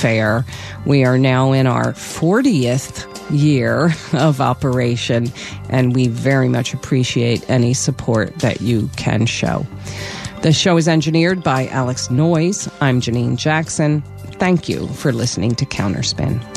fair. We are now in our 40th year of operation, and we very much appreciate any support that you can show. The show is engineered by Alex Noyes. I'm Janine Jackson. Thank you for listening to Counterspin.